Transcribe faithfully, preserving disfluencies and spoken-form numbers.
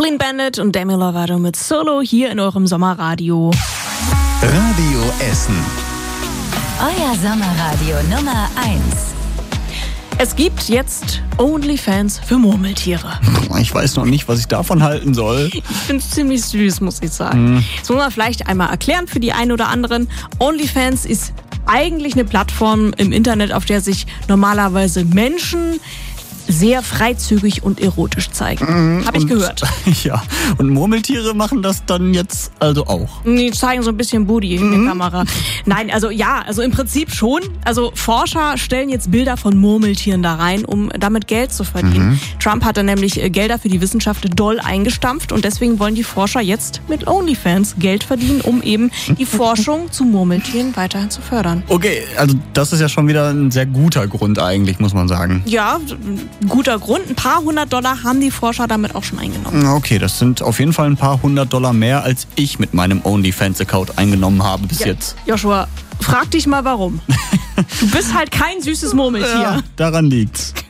Clean Bandit und Demi Lovato mit Solo hier in eurem Sommerradio. Radio Essen. Euer Sommerradio Nummer eins. Es gibt jetzt OnlyFans für Murmeltiere. Ich weiß noch nicht, was ich davon halten soll. Ich finde es ziemlich süß, muss ich sagen. Mm. Das muss man vielleicht einmal erklären für die einen oder anderen. OnlyFans ist eigentlich eine Plattform im Internet, auf der sich normalerweise Menschen sehr freizügig und erotisch zeigen. Mhm, Habe ich gehört. Ja, und Murmeltiere machen das dann jetzt also auch? Die zeigen so ein bisschen Booty in mhm. der Kamera. Nein, also ja, also im Prinzip schon. Also Forscher stellen jetzt Bilder von Murmeltieren da rein, um damit Geld zu verdienen. Mhm. Trump hatte nämlich Gelder für die Wissenschaft doll eingestampft und deswegen wollen die Forscher jetzt mit OnlyFans Geld verdienen, um eben die Forschung zu Murmeltieren weiterhin zu fördern. Okay, also das ist ja schon wieder ein sehr guter Grund eigentlich, muss man sagen. Ja, guter Grund. Ein paar hundert Dollar haben die Forscher damit auch schon eingenommen. Okay, das sind auf jeden Fall ein paar hundert Dollar mehr, als ich mit meinem OnlyFans-Account eingenommen habe bis ja, jetzt. Joshua, frag dich mal warum. Du bist halt kein süßes Murmeltier. Ja, daran liegt's.